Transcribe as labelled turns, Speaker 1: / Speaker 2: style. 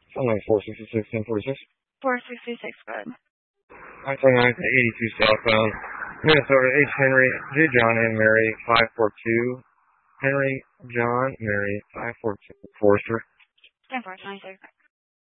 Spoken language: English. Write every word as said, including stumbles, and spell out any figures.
Speaker 1: Sunline four sixty-six, ten forty-six.
Speaker 2: four sixty-six, good.
Speaker 1: I twenty-nine to eighty-two southbound. Minnesota H. Henry, J. John and Mary, five four two. Henry, John, Mary, five four two. Forster.
Speaker 2: ten four, twenty-six.